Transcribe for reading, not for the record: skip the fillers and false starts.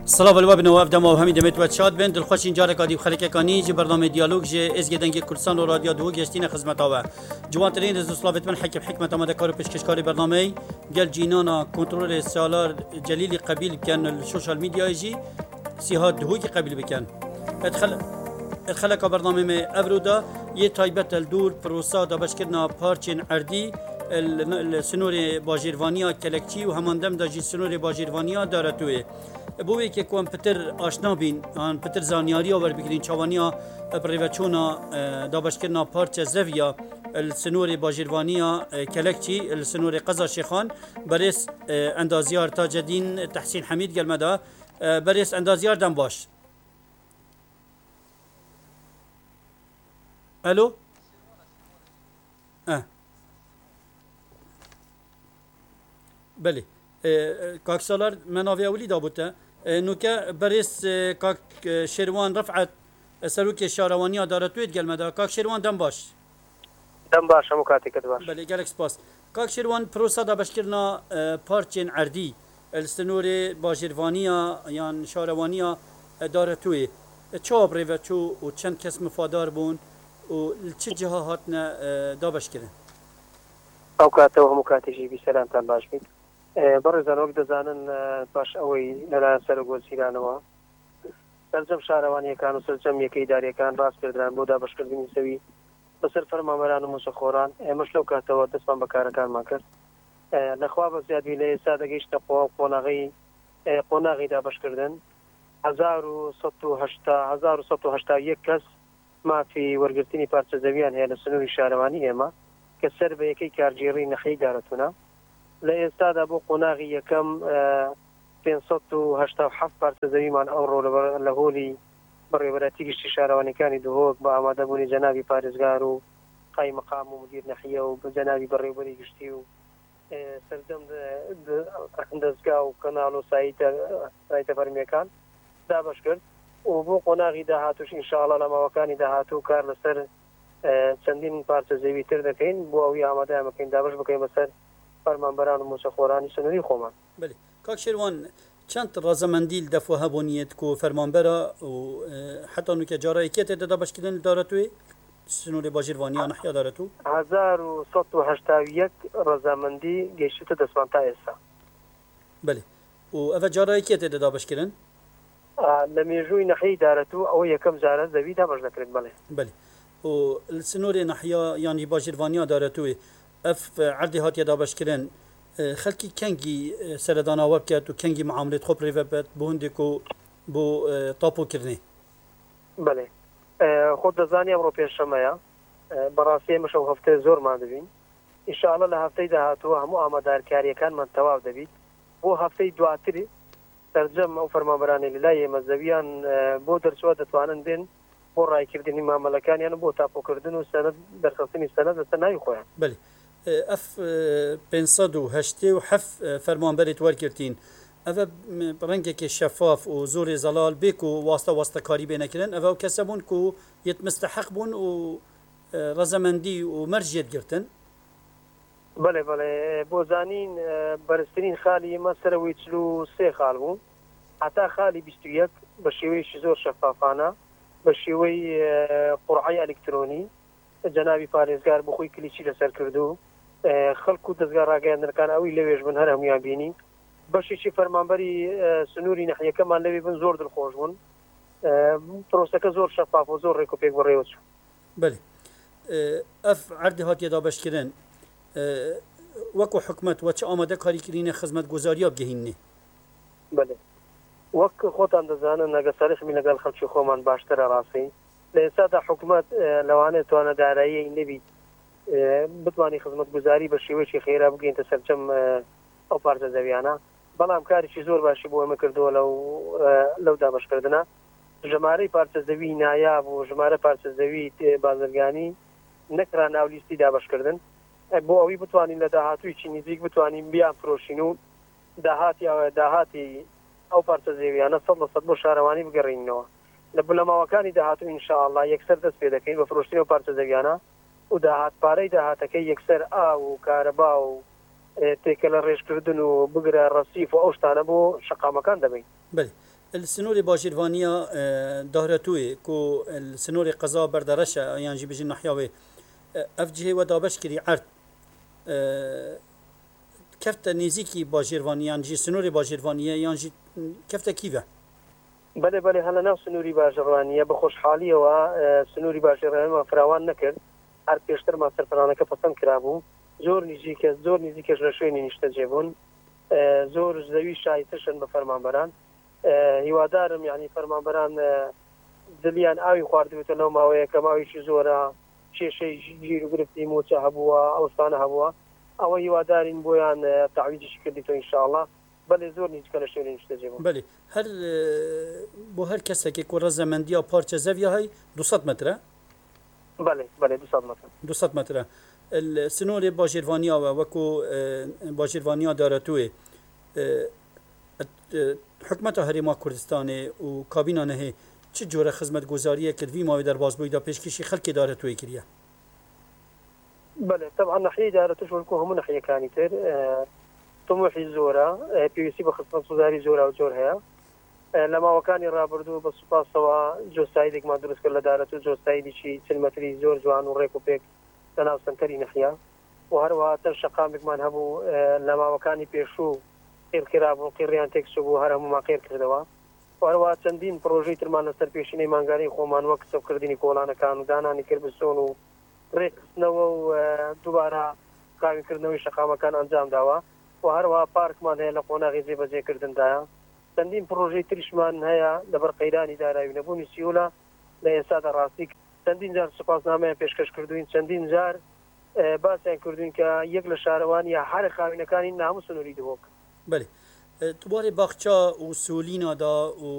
صلاة الواب نواف دم و همی دمت و شاد بن دلخوش اینجا رکادی خلک کانی جی برنامه دیالوگ جی از گدنگی کردستان و رادیو دو گشتین خدمت آوا جوان ترین از صلابت من حکمت آمده کار پیشکشکاری برنامه گل جینانا کنترل سالار جلیل قبیل کن السوشال میدیا جی سیها دهوی قبیل بکن ادخلك برنامه میں افرودا یہ تایبت الدور پروسا دا بشکرنا پارچین اردی السنور باجیروانیا کلکچی و هماندم دا جی سنور باجیروانیا دارتوه بوی که کوم پتر آشنا بین آن پتر زانیاری آور بگیرین چوانیا پریوچونا دا بشکرنا پارچ زویا السنور باجیروانیا کلکچی السنور قزا شیخان برس اندازیار تاجدین تحسین حمید گلمدا برس اندازیار دم باش الو بله کاکسالار مناوی اولی دابوته نوکه برس کاک شیروان رفعت سروک شاروانی دارتوید گلمدا کاک شیروان دم باش مکاتیکت باش بله گلک سپاس کاک شیروان پروسا دا بشکرنا پارچین عردی السنور باجیروانیا یان شاروانیا دارتوی چه بریوه چو و چند کس مفادار بون و چه جهه هاتنا دابش کرن او کاتو هم کاتیجی بی سلامتان باش بید برزان وقت دزانن باش اوی لنا سرگوز هیرانوا سرجم شاروانی کان و سرجم یکی داری کان راست کردن بودا باش کردنی سوی بسر فرمامران و مسخوران مشلو کاتو دسمان بکار کان ما کرد لخواب زیادی لی سادگیش تقوا قناغی دا باش کردن 1180 یک کس ما في ورقتني بارت زويان هي لسنور شارواني اما كسر بيكي كارجيري نخي دارتنا لا استاد ابو قناغي كم 587 بارت زويمان اورو لهولي بريبراتيك شارواني كان دهوك با ما دبوني جنابي بارزغارو قاي مقام مدير نحيه وجنابي بريبري قشتيو سردم دزگاو كانالو سايت فرميكان دا بشكر و بو قناغی دهاتوش انشاءالله لما وکانی دهاتو کار لسر چندین پارچ زیوی تر دکین بو اوی آماده همکین دابش بکین بسر فرمانبران و موسیقورانی سنوری خومان. بله کاک شیروان چند رازمندیل دفو هبونیت کو فرمانبرا و حتی نو که جارایی که تده دابش کدن دارتوی سنوری باجیروانی نحیا دارتو 1181 رازمندی گشت دسمانتا ایسا. بله و اوه جارایی که تده دابش کدن لميجوي نحي دارتو او يكم زاره زوي دا باش ذكرت بله و السنور نحيا يعني باجيروانيا دارتو اف عردي هات يدا باشكرن خلكي كنجي سردانا وبكت وكنجي معامله خب ريفبت بونديكو بو طابو كرني بله خود زاني امرو بيشمايا براسي مشو هفته زور ما دبين ان شاء الله لهفته دهاتو هم امدار كاري كان من تواب دبي بو هفته دواتري ترجم او فرمانبرانی لای مذهبیان بو درسو دتوانن بین بو رای کردنی معاملکان یعنی بو تاپو کردن و سند درخواستنی سند استنای خواه بله اف 587 فرمانبری توار کردین اوه رنگه که شفاف و زور زلال بیکو واسطه کاری بینه کرن اوه کسبون که یت مستحق بون و رزمندی و مرجیت گرتن بله بوزانین برسترین خالی ما سروی چلو سه خال بون حتی خالی 21 بشیوی زور شفافانه بشیوی قرعه الکترونی جنابی پارێزگار بخوی کلیچی لەسەر کردو خەڵک و دەستگا ڕاگەیاندنەکان ئەوی لەوێژ بن هەر هەمویان بینی بەشێکی فەرمانبەری سنووری نەحیەکەمان لەوێ بن زۆر دڵخۆش بوون پرۆسەکە زۆر شەفاف و زۆر ڕێک و پێک بەڕێوە چوو. بەێ ئەف عەردی هاتیەدا بەشکردن وەکو حکومەت وە چ ئامادە کاریکردینە خزمەتگوزاریە بگەهێنێ. بەێ وەک خۆتان دەزانن ئەگە سەرخمی لەگەڵ خەڵکی خۆمان باشترە ڕاستی لە ئێستادا حکومەت لەوانێت توانەدارایی نەبی بتوانانی خزمەتگوزاری بە شێوەیەکی خێرا بگەینتە سەرجەم ئەو پارچە زەویانە بەڵام کارێکی زۆر باشی بۆ ئەمە کردووە لەو دابەشکردنە ژمارەی پارچە زەوی نایاب و ژمارە پارچە زەوی بازرگانی نەکرا ناو لیستی دابەشکردن بۆ ئەوی بتوانین لە داهاتوویکی نزیک بتوانین بیان فرۆشین و داهاتی ئەو پارچە زەویانە 100% بۆ شارەوانی بگەڕینەوە لە بلەماوەکانی داهاتوو ئینشاءالله یەکسەر دەست پێ دەکەین بە فرۆشتنی ئەو پارچە زەویانە و داهات پارەی داهاتەکەی یەکسەر ئاو و کارەبا و تێکە لە ڕێژکردن و بگرە ڕەسیف و ئەو شتانە بۆ شەقامەکان دەبین. بەێ السنور باجیروانیا دهرتوی کو السنور قضا بردارشه یعنی جی بجین نحیاوی افجه و دابش کری عرض كفت نزيكي باجيرواني يعني جي سنوري باجيروانية يعني جي كفت كيفه بله هلا ناو سنوری باجرانیه بخوش حالی و سنوری باجرانیه ما فراوان نکرد هر پیشتر ما سرپرانه که پسند کرابو زور نزیکش رشوینی نشته جبون زور زوی شایتشن به فرمانبران هیوادارم یعنی فرمانبران دلیان آوی خواردی بتو نو ماوی کماویش زورا شیشه جیرو گرفتی موچه هبوا اوستانه هبوا او هیوادارین بویان تعویجش کردی تو انشاءالله بله زور نیست که رشوینی نشته جبون بله هر بو هر کسی که کور زمندیا پارچه زویه های 200 متره بله 200 متر 200 متره السنور باجیروانیا و وکو باجیروانیا دارتوی حکمت هریما کردستان و کابینا نه چه جوره خدمت گزاریه که وی ماوی در بازبوی دا پیشکشی خلق دارتوی کریه بله طبعا نحیه دارتوش ولکو همون نحیه کانی تر طموحي زورا بي سي بخصوص وزاري زورا وزور هيا لما وكان رابردو بسطا سوا جو سايدك ما درس كل دارته جو سايدي شي سلمتري زور جوان وريكو بيك تناو سنتري نحيا وهروا تنشقامك ما نهبو لما وكان بيشو خير كراب وخير ريان تكسبو هرمو ما خير كردوا وهروا تندين بروجي ترمان سر بيشيني مانغاري خومان وقت كرديني كولانا كانو داناني كربسونو ريك نو دوباره قاوي كردنوي شقامه كان انجام داوا و هروها پارکمان هەیە لە قۆناغی جێبەجێکردندا چەندین پرۆژەی تریشمان هەیە لەبەر قەیرانی داراوی نەبوونی سیوڵە لە ئێستادا ڕاستی چەندین جار سوپاسنامەیان پێشکەش کردوین چەندین جار باسییان کردوین کە یەک لە شارەوان یا هەر خاوینەکانی ناموسنووری دۆک بله دوباره باخچا و سولینادا و